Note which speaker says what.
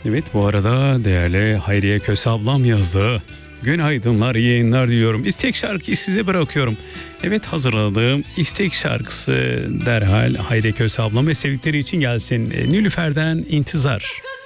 Speaker 1: Evet, bu arada değerli Hayriye Köse ablam yazdı. Günaydınlar, iyi yayınlar diyorum. İstek şarkıyı size bırakıyorum. Evet, hazırladığım istek şarkısı derhal Hayriye Köse ablam ve sevdikleri için gelsin. Nilüfer'den İntizar.